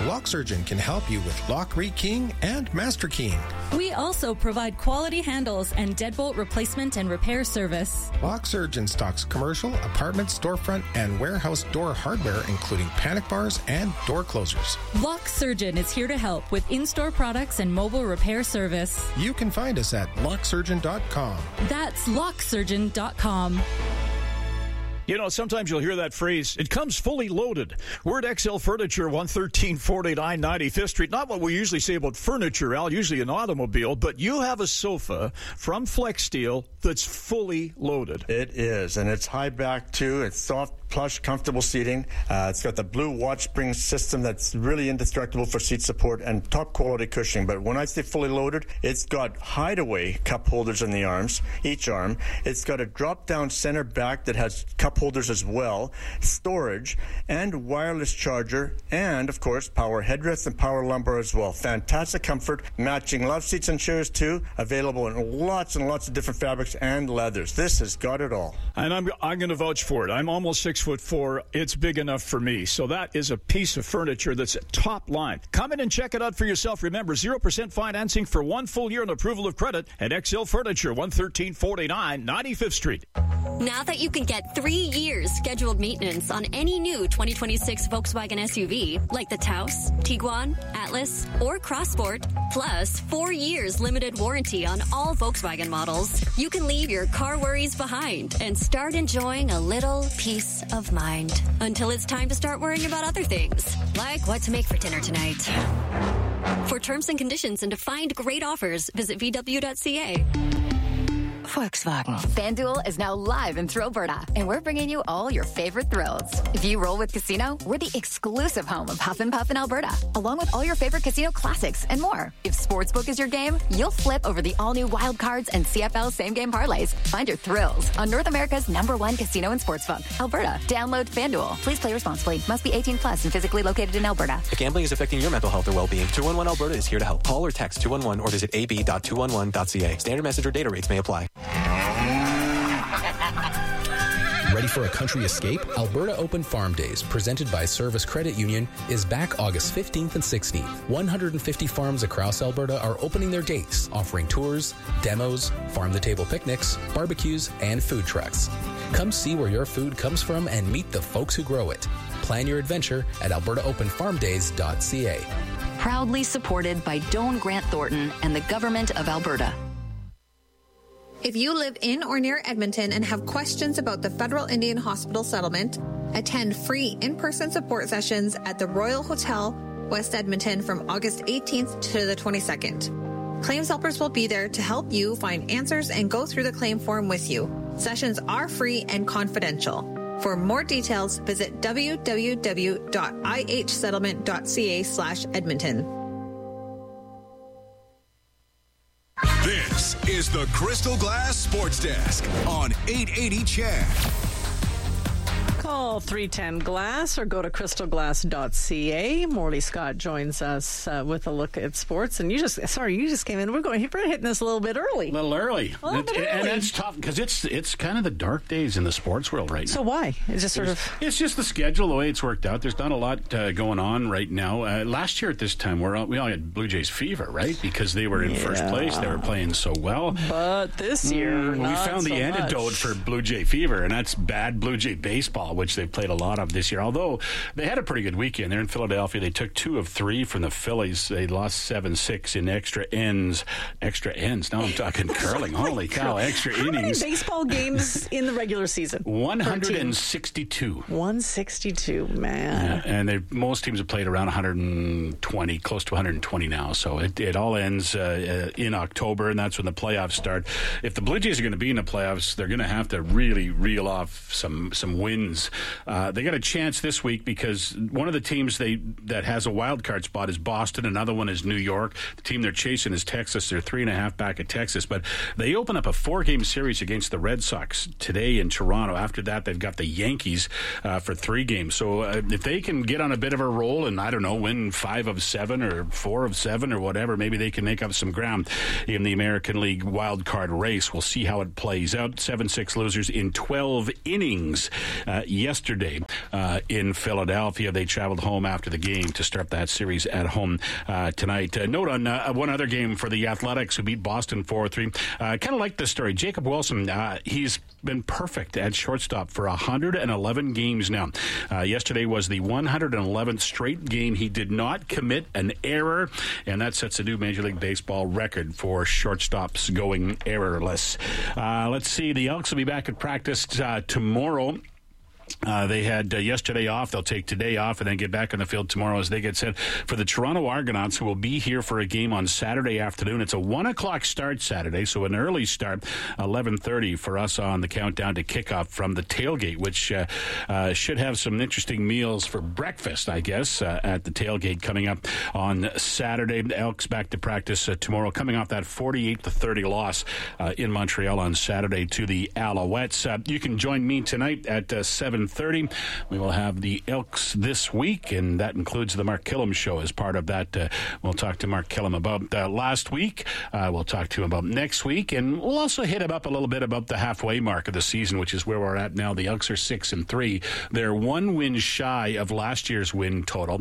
Lock Surgeon can help you with lock rekeying and master keying. We also provide quality handles and deadbolt replacement and repair service. Lock Surgeon stocks commercial, apartment, storefront, and warehouse door hardware, including panic bars and door closers. Lock Surgeon is here to help with in-store products and mobile repair service. You can find us at locksurgeon.com. That's locksurgeon.com. You know, sometimes you'll hear that phrase, it comes fully loaded. We're at XL Furniture, 11349 95th Street. Not what we usually say about furniture, Al, usually an automobile, but you have a sofa from Flex Steel that's fully loaded. It is, and it's high back too. It's soft, plush, comfortable seating. It's got the blue watch spring system that's really indestructible for seat support and top quality cushioning. But when I say fully loaded, it's got hideaway cup holders in the arms, each arm. It's got a drop-down center back that has cup holders as well, storage, and wireless charger, and, of course, power headrests and power lumbar as well. Fantastic comfort, matching love seats and chairs too, available in lots and lots of different fabrics and leathers. This has got it all. And I'm going to vouch for it. I'm almost 6'4". It's big enough for me. So that is a piece of furniture that's top line. Come in and check it out for yourself. Remember, 0% financing for 1 full year and approval of credit at XL Furniture, 11349 95th Street. Now that you can get 3 years scheduled maintenance on any new 2026 Volkswagen SUV, like the Taos, Tiguan, Atlas, or Crossport, plus 4 years limited warranty on all Volkswagen models, you can leave your car worries behind and start enjoying a little peace of mind until it's time to start worrying about other things, like what to make for dinner tonight. For terms and conditions and to find great offers, visit VW.ca. Volkswagen. FanDuel is now live in Alberta, and we're bringing you all your favorite thrills. If you roll with Casino, we're the exclusive home of Huff and Puff in Alberta, along with all your favorite casino classics and more. If Sportsbook is your game, you'll flip over the all-new Wild Cards and CFL same-game parlays. Find your thrills on North America's #1 casino and sportsbook, Alberta. Download FanDuel. Please play responsibly. Must be 18 plus and physically located in Alberta. If gambling is affecting your mental health or well-being, 211 Alberta is here to help. Call or text 211 or visit ab.211.ca. Standard message or data rates may apply. Ready for a country escape? Alberta Open Farm Days, presented by Service Credit Union, is back August 15th and 16th. 150 farms across Alberta are opening their gates, offering tours, demos, farm-to-table picnics, barbecues, and food trucks. Come see where your food comes from and meet the folks who grow it. Plan your adventure at albertaopenfarmdays.ca. Proudly supported by Doane Grant Thornton and the Government of Alberta. If you live in or near Edmonton and have questions about the Federal Indian Hospital settlement, attend free in-person support sessions at the Royal Hotel, West Edmonton from August 18th to the 22nd. Claims helpers will be there to help you find answers and go through the claim form with you. Sessions are free and confidential. For more details, visit www.ihsettlement.ca/Edmonton. This is the Crystal Glass Sports Desk on 880 CHED. Call 310-GLASS or go to crystalglass.ca. Morley Scott joins us with a look at sports. And you just came in. We're hitting this a little bit early. A little early. And it's tough because it's kind of the dark days in the sports world right now. So why? Is it It's just the schedule, the way it's worked out. There's not a lot going on right now. Last year at this time, we all had Blue Jays fever, right? Because they were in first place. They were playing so well. But this year, we found the antidote for Blue Jay fever, and that's bad Blue Jay baseball, which they've played a lot of this year. Although they had a pretty good weekend. They're in Philadelphia. They took 2 of 3 from the Phillies. They lost 7-6 in extra ends. Extra ends. Now I'm talking curling. Holy cow. Extra innings. How many baseball games in the regular season? 162. 162, man. Yeah, and most teams have played around 120, close to 120 now. So it all ends in October, and that's when the playoffs start. If the Blue Jays are going to be in the playoffs, they're going to have to really reel off some wins. They got a chance this week because one of the teams that has a wild card spot is Boston. Another one is New York. The team they're chasing is Texas. They're 3.5 back at Texas. But they open up a 4-game series against the Red Sox today in Toronto. After that, they've got the Yankees for 3 games. So if they can get on a bit of a roll and, I don't know, win 5 of 7 or 4 of 7 or whatever, maybe they can make up some ground in the American League wild card race. We'll see how it plays out. 7-6 losers in 12 innings yesterday in Philadelphia. They traveled home after the game to start that series at home tonight. Note on one other game for the Athletics, who beat Boston 4-3. Kind of like this story. Jacob Wilson, he's been perfect at shortstop for 111 games now. Yesterday was the 111th straight game he did not commit an error, and that sets a new Major League Baseball record for shortstops going errorless. Let's see. The Elks will be back at practice tomorrow. They had yesterday off. They'll take today off and then get back on the field tomorrow as they get set for the Toronto Argonauts, who will be here for a game on Saturday afternoon. It's a 1 o'clock start Saturday, so an early start, 11:30 for us on the countdown to kickoff from the tailgate, which should have some interesting meals for breakfast, I guess, at the tailgate coming up on Saturday. The Elks back to practice tomorrow, coming off that 48-30 loss in Montreal on Saturday to the Alouettes. You can join me tonight at 7:30. We will have the Elks this week, and that includes the Mark Killam Show as part of that. We'll talk to Mark Killam about last week. We'll talk to him about next week, and we'll also hit him up a little bit about the halfway mark of the season, which is where we're at now. The Elks are 6-3. They're 1 win shy of last year's win total,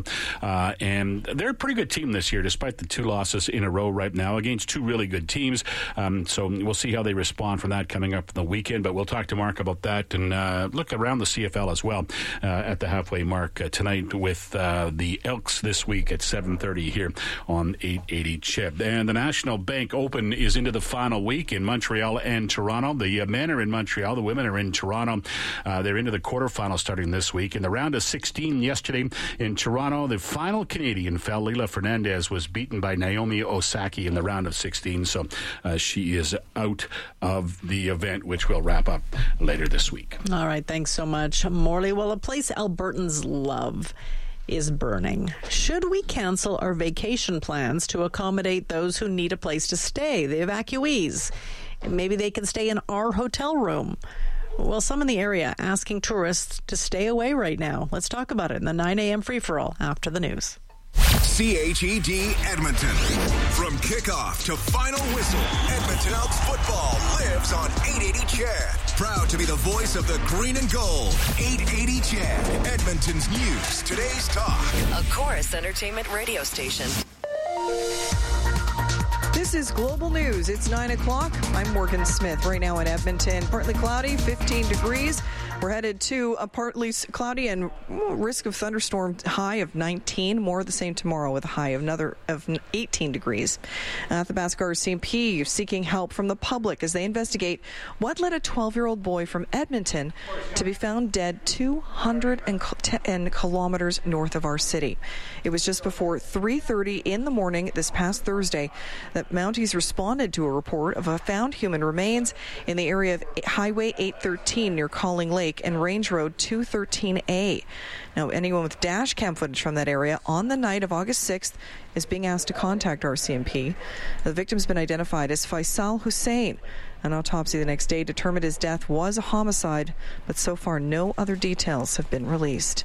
and they're a pretty good team this year, despite the 2 losses in a row right now against 2 really good teams. So we'll see how they respond from that coming up the weekend, but we'll talk to Mark about that and look around the CFL as well at the halfway mark tonight with the Elks this week at 7:30 here on 880 CHED. And the National Bank Open is into the final week in Montreal and Toronto. The men are in Montreal. The women are in Toronto. They're into the quarterfinals starting this week. In the round of 16 yesterday in Toronto, the final Canadian fell. Leila Fernandez was beaten by Naomi Osaka in the round of 16, so she is out of the event, which we'll wrap up later this week. All right, thanks so much, Morley. Well, a place Albertans love is burning. Should we cancel our vacation plans to accommodate those who need a place to stay, the evacuees? Maybe they can stay in our hotel room. Well, some in the area asking tourists to stay away right now. Let's talk about it in the 9 a.m. free-for-all after the news. CHED Edmonton. From kickoff to final whistle, Edmonton Elks football lives on 880 CHED. Proud to be the voice of the green and gold. 880 CHED, Edmonton's news, today's talk. A Chorus Entertainment radio station. This is Global News. It's 9 o'clock. I'm Morgan Smith. Right now in Edmonton, partly cloudy, 15 degrees. We're headed to a partly cloudy and risk of thunderstorm high of 19. More of the same tomorrow with a high of 18 degrees. Athabasca RCMP seeking help from the public as they investigate what led a 12-year-old boy from Edmonton to be found dead 210 kilometers north of our city. It was just before 3:30 in the morning this past Thursday that Mounties responded to a report of a found human remains in the area of Highway 813 near Calling Lake and Range Road 213A. Now, anyone with dash cam footage from that area on the night of August 6th is being asked to contact RCMP. The victim's been identified as Faisal Hussein. An autopsy the next day determined his death was a homicide, but so far no other details have been released.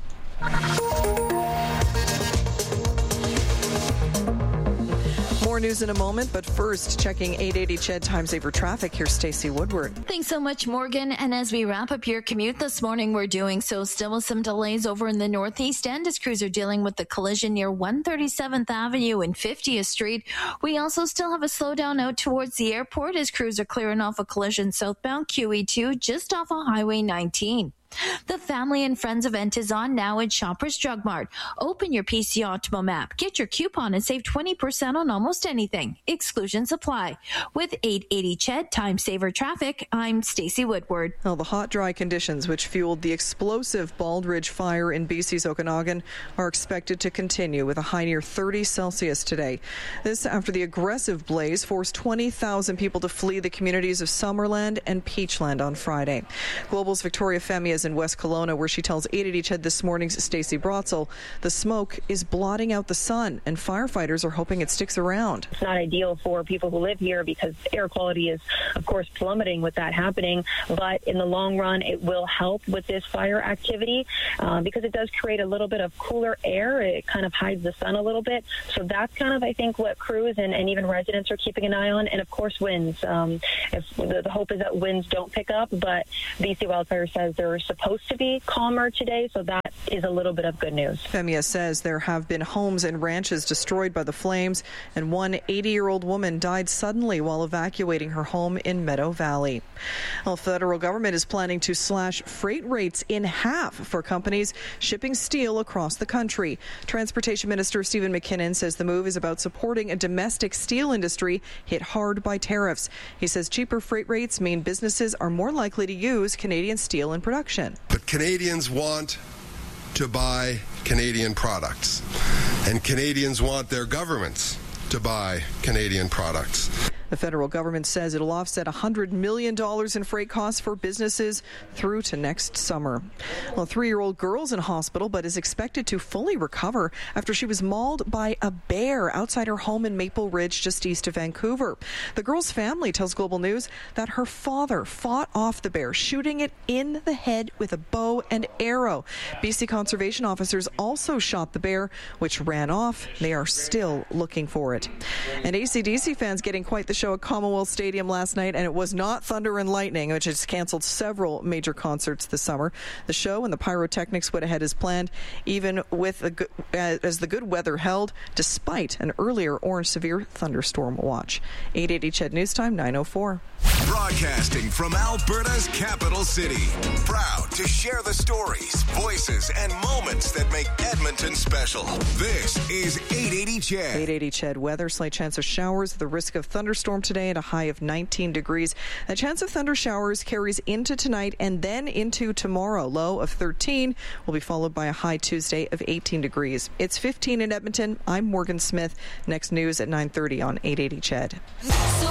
More news in a moment, but first, checking 880 CHED Time Saver traffic. Here's Stacey Woodward. Thanks so much, Morgan. And as we wrap up your commute this morning, we're doing so still with some delays over in the northeast end as crews are dealing with the collision near 137th Avenue and 50th Street. We also still have a slowdown out towards the airport as crews are clearing off a collision southbound QE2 just off of Highway 19. The Family and Friends event is on now at Shoppers Drug Mart. Open your PC Optimum app, get your coupon, and save 20% on almost anything. Exclusions apply. With 880 CHED Time Saver Traffic, I'm Stacey Woodward. Well, the hot, dry conditions which fueled the explosive Bald Ridge fire in BC's Okanagan are expected to continue with a high near 30 Celsius today. This after the aggressive blaze forced 20,000 people to flee the communities of Summerland and Peachland on Friday. Global's Victoria Femi is in West Kelowna, where she tells 880 CHED this morning's Stacey Brotzel the smoke is blotting out the sun, and firefighters are hoping it sticks around. It's not ideal for people who live here because air quality is, of course, plummeting with that happening. But in the long run, it will help with this fire activity because it does create a little bit of cooler air. It kind of hides the sun a little bit. So that's kind of, I think, what crews and even residents are keeping an eye on. And, of course, winds. If the hope is that winds don't pick up, but BC Wildfire says there are supposed to be calmer today, so that is a little bit of good news. FEMIA says there have been homes and ranches destroyed by the flames, and one 80-year-old woman died suddenly while evacuating her home in Meadow Valley. Well, the federal government is planning to slash freight rates in half for companies shipping steel across the country. Transportation Minister Stephen McKinnon says the move is about supporting a domestic steel industry hit hard by tariffs. He says cheaper freight rates mean businesses are more likely to use Canadian steel in production. But Canadians want to buy Canadian products, and Canadians want their governments to buy Canadian products. The federal government says it'll offset $100 million in freight costs for businesses through to next summer. Well, a 3-year-old girl's in hospital but is expected to fully recover after she was mauled by a bear outside her home in Maple Ridge, just east of Vancouver. The girl's family tells Global News that her father fought off the bear, shooting it in the head with a bow and arrow. BC conservation officers also shot the bear, which ran off. They are still looking for it. And AC/DC fans getting quite the show at Commonwealth Stadium last night, and it was not Thunder and Lightning, which has canceled several major concerts this summer. The show and the pyrotechnics went ahead as planned, even with as the good weather held, despite an earlier orange severe thunderstorm watch. 880 CHED News Time, 9:04. Broadcasting from Alberta's capital city. Proud to share the stories, voices, and moments that make Edmonton special. This is 880 CHED. 880 CHED weather. Slight chance of showers. The risk of thunderstorm today at a high of 19 degrees. A chance of thunder showers carries into tonight and then into tomorrow. Low of 13 will be followed by a high Tuesday of 18 degrees. It's 15 in Edmonton. I'm Morgan Smith. Next news at 9:30 on 880 CHED.